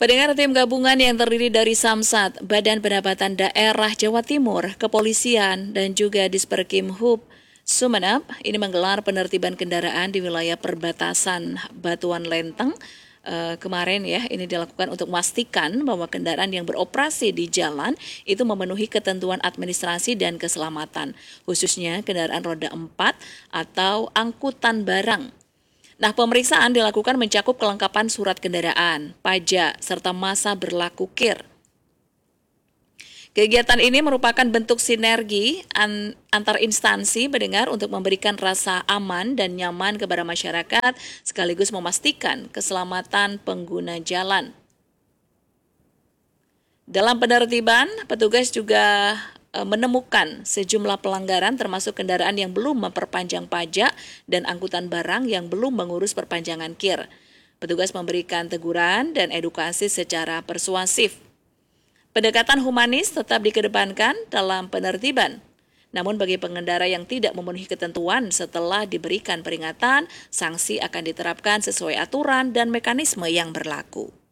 Pendengar, tim gabungan yang terdiri dari Samsat, Badan Pendapatan Daerah Jawa Timur, Kepolisian, dan juga Disperkim Hub Sumeneb ini menggelar penertiban kendaraan di wilayah perbatasan Batuan Lenteng. Kemarin ya, ini dilakukan untuk memastikan bahwa kendaraan yang beroperasi di jalan itu memenuhi ketentuan administrasi dan keselamatan, khususnya kendaraan roda 4 atau angkutan barang. Nah, pemeriksaan dilakukan mencakup kelengkapan surat kendaraan, pajak, serta masa berlaku KIR. Kegiatan ini merupakan bentuk sinergi antar instansi pendengar untuk memberikan rasa aman dan nyaman kepada masyarakat, sekaligus memastikan keselamatan pengguna jalan. Dalam penertiban, petugas juga menemukan sejumlah pelanggaran termasuk kendaraan yang belum memperpanjang pajak dan angkutan barang yang belum mengurus perpanjangan KIR. Petugas memberikan teguran dan edukasi secara persuasif. Pendekatan humanis tetap dikedepankan dalam penertiban. Namun bagi pengendara yang tidak memenuhi ketentuan setelah diberikan peringatan, sanksi akan diterapkan sesuai aturan dan mekanisme yang berlaku.